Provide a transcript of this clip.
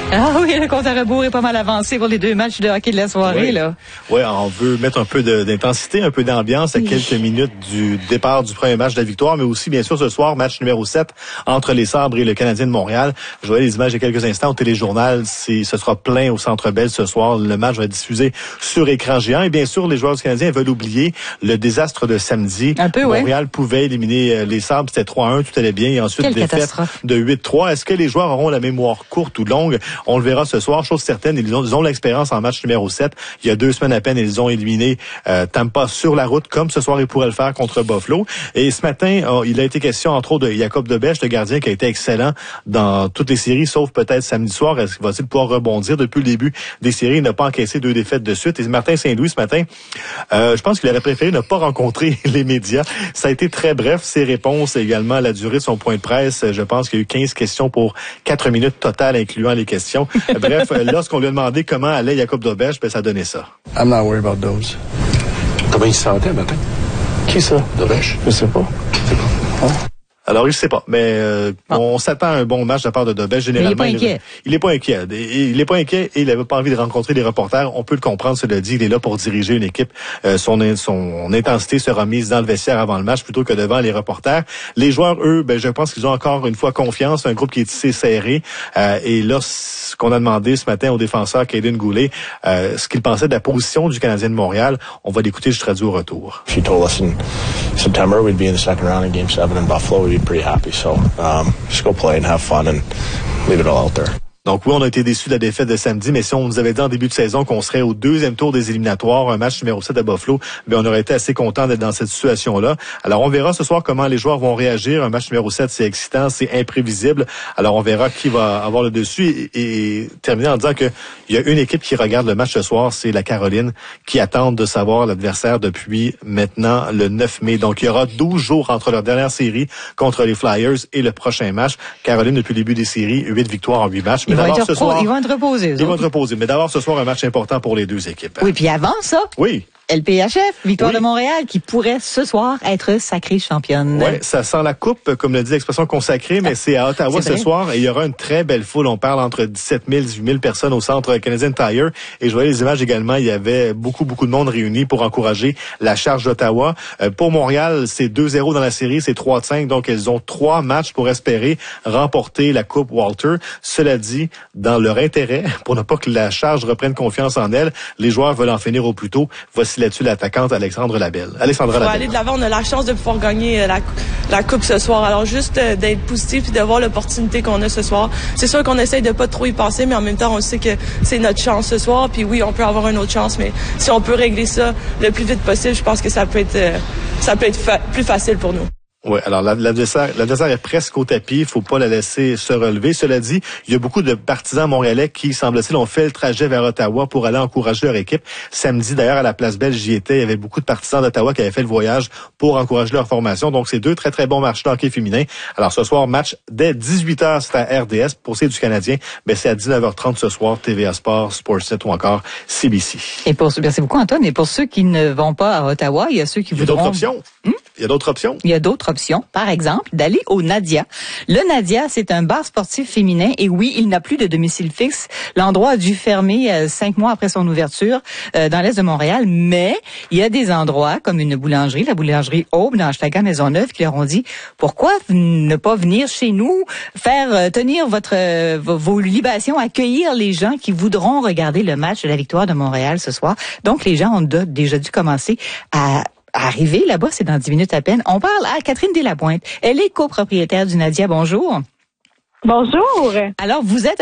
Ah oui, le compte à rebours est pas mal avancé pour les deux matchs de hockey de la soirée. Là. Oui, on veut mettre un peu d'intensité, un peu d'ambiance à quelques minutes du départ du premier match de la victoire, mais aussi, bien sûr, ce soir, match numéro 7 entre les Sabres et le Canadien de Montréal. Je voyais les images il y a quelques instants au téléjournal. Ce sera plein au Centre Bell ce soir. Le match va être diffusé sur écran géant. Et bien sûr, les joueurs du Canadien veulent oublier le désastre de samedi. Un peu, Montréal pouvait éliminer les Sabres. C'était 3-1, tout allait bien. Et ensuite, défaite de 8-3. Est-ce que les joueurs auront la mémoire courte ou longue? On le verra ce soir. Chose certaine, ils ont l'expérience en match numéro 7. Il y a 2 semaines à peine, ils ont éliminé Tampa sur la route, comme ce soir ils pourraient le faire contre Buffalo. Et ce matin, il a été question, entre autres, de Jacob Debesch, le gardien qui a été excellent dans toutes les séries, sauf peut-être samedi soir. Est-ce qu'il va-t-il pouvoir rebondir? Depuis le début des séries, il n'a pas encaissé 2 défaites de suite. Et Martin Saint-Louis, ce matin, je pense qu'il aurait préféré ne pas rencontrer les médias. Ça a été très bref. Ses réponses, également, la durée de son point de presse, je pense qu'il y a eu 15 questions pour 4 minutes totales, incluant les questions. Bref, lorsqu'on lui a demandé comment allait Jacob Debesch, ça donnait ça. I'm not worried about those. Comment il se sentait matin? Qui ça? Debesch? Je sais pas. C'est pas. Oh. Alors, je sais pas, mais on s'attend à un bon match de la part de Debesch. Généralement, il est pas inquiet. Il est pas inquiet. Il est pas inquiet et il avait pas envie de rencontrer les reporters. On peut le comprendre, cela dit. Il est là pour diriger une équipe. Son intensité sera mise dans le vestiaire avant le match plutôt que devant les reporters. Les joueurs, eux, je pense qu'ils ont encore une fois confiance. Un groupe qui est tissé serré. Et là, ce qu'on a demandé ce matin au défenseur Caden Goulet, ce qu'il pensait de la position du Canadien de Montréal, on va l'écouter, je traduis au retour. She told us in September we'd be in the second round in Game 7 in Buffalo. We'd be pretty happy. So just go play and have fun and leave it all out there. Donc oui, on a été déçus de la défaite de samedi, mais si on nous avait dit en début de saison qu'on serait au 2e tour des éliminatoires, un match numéro 7 à Buffalo, on aurait été assez content d'être dans cette situation-là. Alors on verra ce soir comment les joueurs vont réagir. Un match numéro 7, c'est excitant, c'est imprévisible. Alors on verra qui va avoir le dessus et terminer en disant que il y a une équipe qui regarde le match ce soir, c'est la Caroline, qui attend de savoir l'adversaire depuis maintenant le 9 mai. Donc il y aura 12 jours entre leur dernière série contre les Flyers et le prochain match. Caroline, depuis le début des séries, 8 victoires en 8 matchs. Ils vont être reposés. Ils vont être reposés. Mais d'abord, ce soir, un match important pour les deux équipes. Oui, puis avant ça. Oui. LPHF, victoire de Montréal, qui pourrait ce soir être sacrée championne. Oui, ça sent la coupe, comme le dit l'expression consacrée, mais c'est à Ottawa ce soir et il y aura une très belle foule. On parle entre 17 000 et 18 000 personnes au centre Canadian Tire. Et je voyais les images également, il y avait beaucoup de monde réuni pour encourager la charge d'Ottawa. Pour Montréal, c'est 2-0 dans la série, c'est 3-5, donc elles ont 3 matchs pour espérer remporter la Coupe Walter. Cela dit, dans leur intérêt, pour ne pas que la charge reprenne confiance en elle, les joueurs veulent en finir au plus tôt. Voici là-dessus l'attaquante Alexandra Labelle. On va aller de l'avant, on a la chance de pouvoir gagner la coupe ce soir. Alors juste d'être positif et de voir l'opportunité qu'on a ce soir. C'est sûr qu'on essaye de pas trop y penser, mais en même temps on sait que c'est notre chance ce soir. Puis oui, on peut avoir une autre chance, mais si on peut régler ça le plus vite possible, je pense que ça peut être plus facile pour nous. Oui, alors l'adversaire est presque au tapis, il faut pas la laisser se relever. Cela dit, il y a beaucoup de partisans montréalais qui, semble-t-il, ont fait le trajet vers Ottawa pour aller encourager leur équipe. Samedi, d'ailleurs, à la Place Belle, j'y étais, il y avait beaucoup de partisans d'Ottawa qui avaient fait le voyage pour encourager leur formation. Donc, c'est 2 très, très bons matchs de hockey féminin. Alors, ce soir, match dès 18h, c'est à RDS. Pour ce qui est du Canadien, c'est à 19h30 ce soir, TVA Sport, Sportsnet ou encore CBC. Merci beaucoup, Antoine. Et pour ceux qui ne vont pas à Ottawa, il y a ceux qui voudront... Il y a d'autres options. Il y a d'autres options. Il y a d'autres options. Par exemple, d'aller au Nadia. Le Nadia, c'est un bar sportif féminin et oui, il n'a plus de domicile fixe. L'endroit a dû fermer 5 mois après son ouverture dans l'est de Montréal, mais il y a des endroits comme une boulangerie, la boulangerie Aube dans Hochelaga Maisonneuve, qui leur ont dit pourquoi ne pas venir chez nous, faire tenir vos libations, accueillir les gens qui voudront regarder le match de la victoire de Montréal ce soir. Donc les gens ont déjà dû commencer à arriver là-bas, c'est dans 10 minutes à peine. On parle à Catherine Delapointe. Elle est copropriétaire du Nadia. Bonjour. Bonjour. Alors, vous êtes